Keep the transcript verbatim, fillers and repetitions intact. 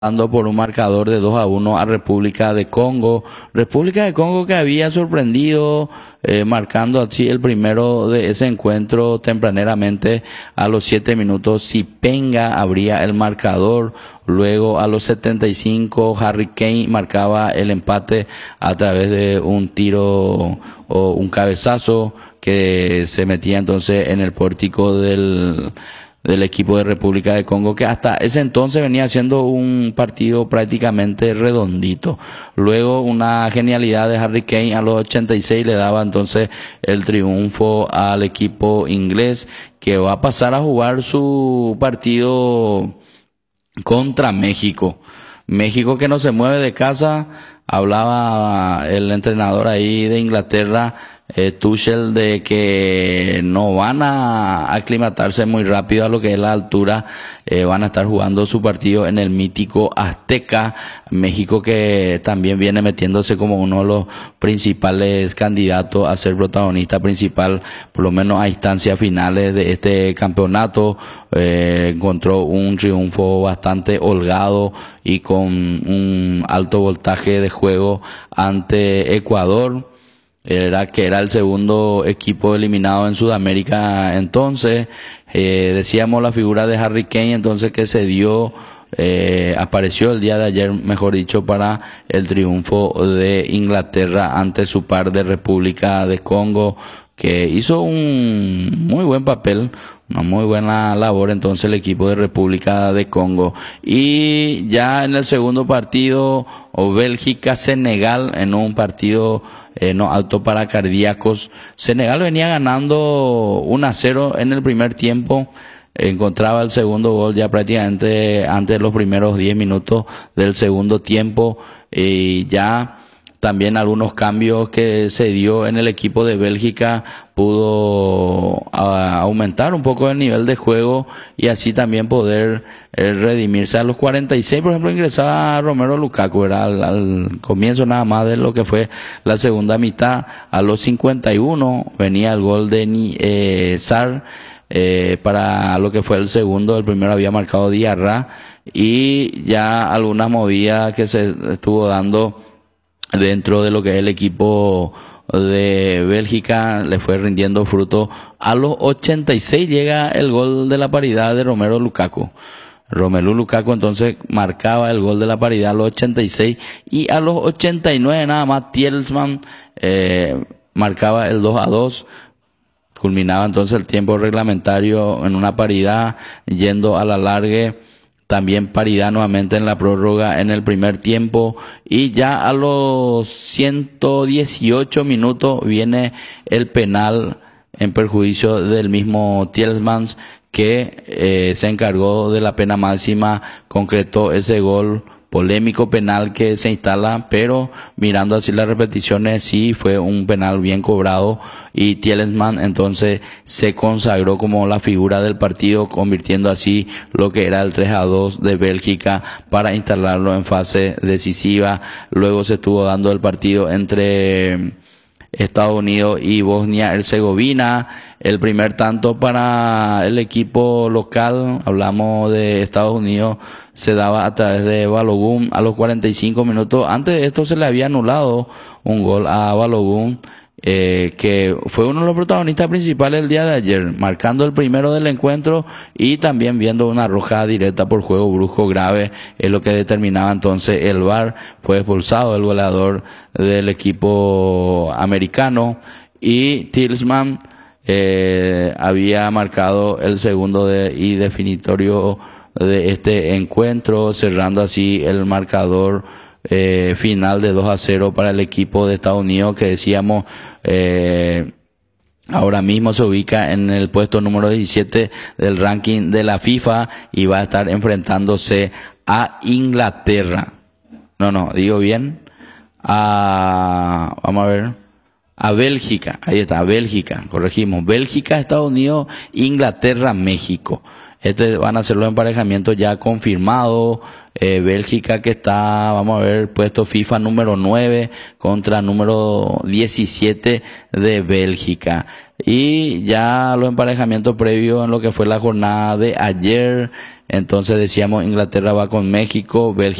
dando por un marcador de dos a uno a República de Congo. República de Congo que había sorprendido, eh, marcando así el primero de ese encuentro tempraneramente a los siete minutos. Sipenga abría el marcador. Luego a los setenta y cinco Harry Kane marcaba el empate a través de un tiro o un cabezazo que se metía entonces en el pórtico del del equipo de República de Congo, que hasta ese entonces venía haciendo un partido prácticamente redondito. Luego una genialidad de Harry Kane a los ochenta y seis le daba entonces el triunfo al equipo inglés, que va a pasar a jugar su partido contra México. México que no se mueve de casa. Hablaba el entrenador ahí de Inglaterra, eh, Tuchel, de que no van a aclimatarse muy rápido a lo que es la altura. Eh, van a estar jugando su partido en el mítico Azteca. México que también viene metiéndose como uno de los principales candidatos a ser protagonista principal, por lo menos a instancias finales de este campeonato. Eh, encontró un triunfo bastante holgado y con un alto voltaje de juego ante Ecuador. Era que era el segundo equipo eliminado en Sudamérica entonces. Eh, decíamos la figura de Harry Kane entonces que se dio, eh, apareció el día de ayer, mejor dicho, para el triunfo de Inglaterra ante su par de República de Congo, que hizo un muy buen papel, una muy buena labor entonces el equipo de República de Congo. Y ya en el segundo partido, o Bélgica-Senegal, en un partido eh, no apto para cardíacos. Senegal venía ganando uno a cero en el primer tiempo. Encontraba el segundo gol ya prácticamente antes de los primeros diez minutos del segundo tiempo. Y ya también algunos cambios que se dio en el equipo de Bélgica pudo a, aumentar un poco el nivel de juego y así también poder eh, redimirse. A los cuarenta y seis, por ejemplo, ingresaba Romelu Lukaku, era al, al comienzo nada más de lo que fue la segunda mitad. A los cincuenta y uno venía el gol de eh, Sarr eh, para lo que fue el segundo. El primero había marcado Diarra, y ya algunas movidas que se estuvo dando dentro de lo que es el equipo de Bélgica le fue rindiendo fruto. A los ochenta y seis llega el gol de la paridad de Romelu Lukaku. Romelu Lukaku entonces marcaba el gol de la paridad a los ochenta y seis, y a los ochenta y nueve nada más Tielemans eh, marcaba el dos a dos. Culminaba entonces el tiempo reglamentario en una paridad, yendo a la largue. También paridad nuevamente en la prórroga en el primer tiempo, y ya a los ciento dieciocho minutos viene el penal en perjuicio del mismo Tielemans, que eh, se encargó de la pena máxima, concretó ese gol polémico penal que se instala, pero mirando así las repeticiones sí fue un penal bien cobrado, y Tielemans entonces se consagró como la figura del partido, convirtiendo así lo que era el tres a dos de Bélgica para instalarlo en fase decisiva. Luego se estuvo dando el partido entre Estados Unidos y Bosnia-Herzegovina. El primer tanto para el equipo local, hablamos de Estados Unidos, se daba a través de Balogun a los cuarenta y cinco minutos. Antes de esto se le había anulado un gol a Balogun, eh, que fue uno de los protagonistas principales el día de ayer, marcando el primero del encuentro y también viendo una roja directa por juego brusco grave, es lo que determinaba entonces el V A R. Fue expulsado el goleador del equipo americano, y Tielemans eh, había marcado el segundo de, y definitorio de este encuentro, cerrando así el marcador eh, final de dos a cero para el equipo de Estados Unidos, que decíamos eh, ahora mismo se ubica en el puesto número diecisiete del ranking de la FIFA y va a estar enfrentándose a Inglaterra. No, no, digo bien. A, vamos a ver, a Bélgica. Ahí está, Bélgica, corregimos. Bélgica, Estados Unidos, Inglaterra, México. Este van a ser los emparejamientos ya confirmados. Eh, Bélgica que está, vamos a ver, puesto FIFA número nueve contra número diecisiete de Bélgica. Y ya los emparejamientos previos en lo que fue la jornada de ayer, Entonces decíamos Inglaterra va con México, Bélgica